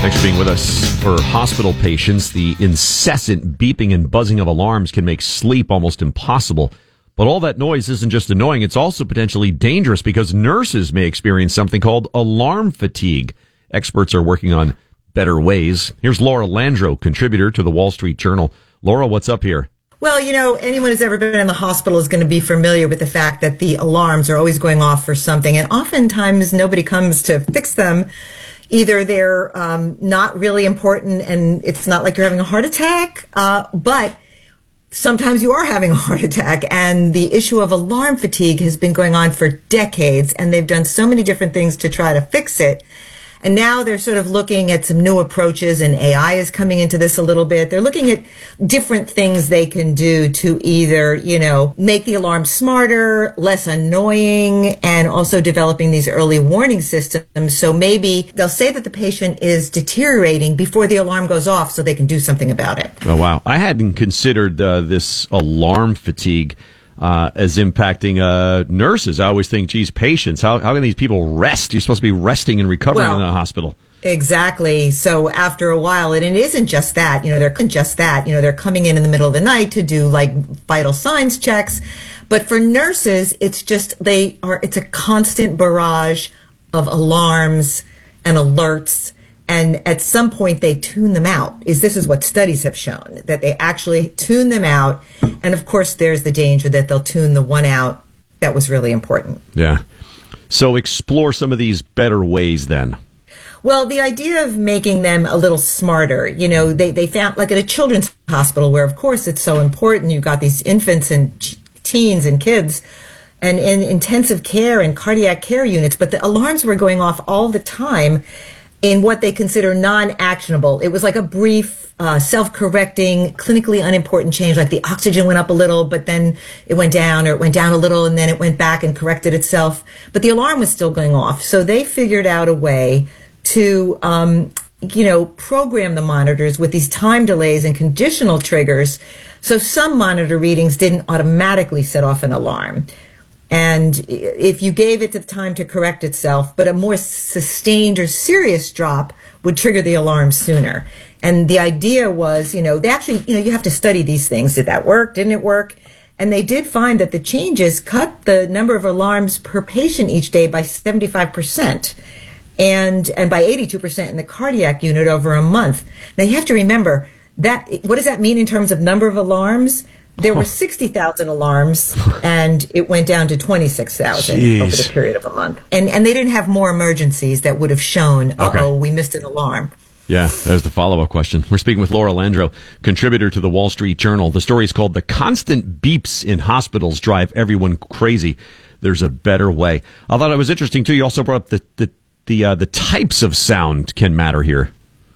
Thanks for being with us. For hospital patients, the incessant beeping and buzzing of alarms can make sleep almost impossible. But all that noise isn't just annoying, it's also potentially dangerous because nurses may experience something called alarm fatigue. Experts are working on better ways. Here's Laura Landro, contributor to the Wall Street Journal. Laura, what's up here? Well, anyone who's ever been in the hospital is going to be familiar with the fact that the alarms are always going off for something, and oftentimes nobody comes to fix them. Either they're not really important and it's not like you're having a heart attack, but sometimes you are having a heart attack. And the issue of alarm fatigue has been going on for decades, and they've done so many different things to try to fix it. And now they're sort of looking at some new approaches, and AI is coming into this a little bit. They're looking at different things they can do to either, make the alarm smarter, less annoying, and also developing these early warning systems. So maybe they'll say that the patient is deteriorating before the alarm goes off so they can do something about it. Oh, wow. I hadn't considered this alarm fatigue as impacting nurses. I always think, geez, patients, how can these people rest? You're supposed to be resting and recovering in the hospital. Exactly. So after a while, and it isn't just that, they're coming in the middle of the night to do like vital signs checks. But for nurses, it's a constant barrage of alarms and alerts. And at some point, they tune them out. This is what studies have shown, that they actually tune them out. And of course, there's the danger that they'll tune the one out that was really important. Yeah. So explore some of these better ways then. Well, the idea of making them a little smarter, they found, like at a children's hospital where, of course, it's so important. You've got these infants and teens and kids and in intensive care and cardiac care units, but the alarms were going off all the time in what they consider non-actionable. It was like a brief, self-correcting, clinically unimportant change, like the oxygen went up a little, but then it went down, or it went down a little, and then it went back and corrected itself. But the alarm was still going off. So they figured out a way to, program the monitors with these time delays and conditional triggers. So some monitor readings didn't automatically set off an alarm. And if you gave it the time to correct itself, but a more sustained or serious drop would trigger the alarm sooner. And the idea was, they actually, you have to study these things. Did that work? Didn't it work? And they did find that the changes cut the number of alarms per patient each day by 75%. And by 82% in the cardiac unit over a month. Now you have to remember that, what does that mean in terms of number of alarms? There were 60,000 alarms, and it went down to 26,000 over the period of a month. And they didn't have more emergencies that would have shown, we missed an alarm. Yeah, there's the follow-up question. We're speaking with Laura Landro, contributor to the Wall Street Journal. The story is called "The Constant Beeps in Hospitals Drive Everyone Crazy. There's a Better Way." I thought it was interesting, too. You also brought up the types of sound can matter here.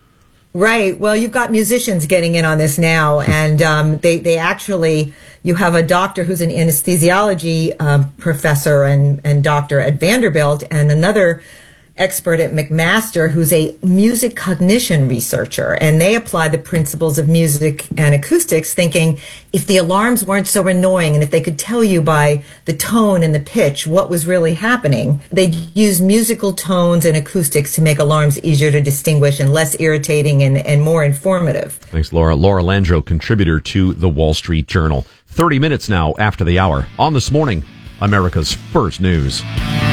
Right. Well, you've got musicians getting in on this now, and they actually, you have a doctor who's an anesthesiology professor and doctor at Vanderbilt, and another expert at McMaster who's a music cognition researcher, and they apply the principles of music and acoustics, thinking if the alarms weren't so annoying and if they could tell you by the tone and the pitch what was really happening, they'd use musical tones and acoustics to make alarms easier to distinguish and less irritating and more informative. Thanks, Laura. Laura Landro, contributor to the Wall Street Journal. 30 minutes now after the hour on This Morning, America's First News.